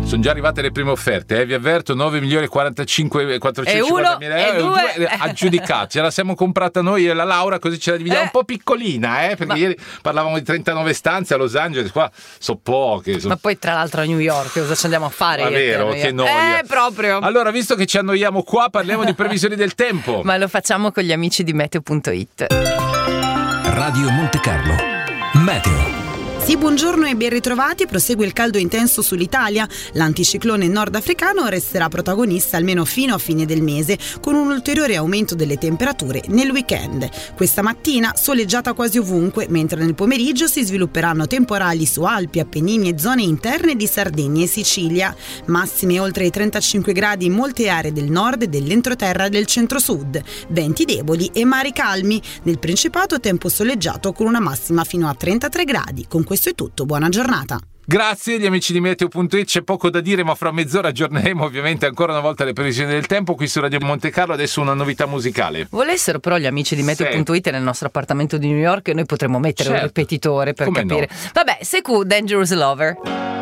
Sono già arrivate le prime offerte, vi avverto, 9 milioni 45 450 mila euro, aggiudicati. Ce la siamo comprata noi e la Laura, così ce la dividiamo un po' piccolina, perché ieri parlavamo di 39 stanze a Los Angeles, qua sono poche. Ma poi tra l'altro a New York cosa ci andiamo a fare? Ma vero, che noia. Proprio. Allora, visto che ci annoiamo qua, parliamo di previsioni del tempo. Ma lo facciamo con gli amici di Meteo.it. Radio Monte Carlo Meteo. Sì, buongiorno e ben ritrovati. Prosegue il caldo intenso sull'Italia. L'anticiclone nordafricano resterà protagonista almeno fino a fine del mese, con un ulteriore aumento delle temperature nel weekend. Questa mattina soleggiata quasi ovunque, mentre nel pomeriggio si svilupperanno temporali su Alpi, Appennini e zone interne di Sardegna e Sicilia. Massime oltre i 35 gradi in molte aree del nord e dell'entroterra e del centro-sud. Venti deboli e mari calmi. Nel Principato tempo soleggiato con una massima fino a 33 gradi. Con questo è tutto, buona giornata. Grazie gli amici di Meteo.it, c'è poco da dire ma fra mezz'ora aggiorneremo ovviamente ancora una volta le previsioni del tempo qui su Radio Monte Carlo. Adesso una novità musicale. Volessero però gli amici di Meteo.it nel nostro appartamento di New York, noi potremmo mettere un ripetitore per capire. No. Vabbè, Sekou, Dangerous Lover.